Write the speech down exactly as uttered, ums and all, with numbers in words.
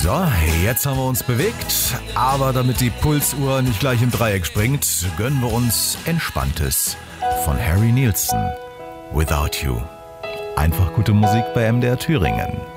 So, jetzt haben wir uns bewegt, aber damit die Pulsuhr nicht gleich im Dreieck springt, gönnen wir uns Entspanntes von Harry Nilsson. Without You. Einfach gute Musik bei M D R Thüringen.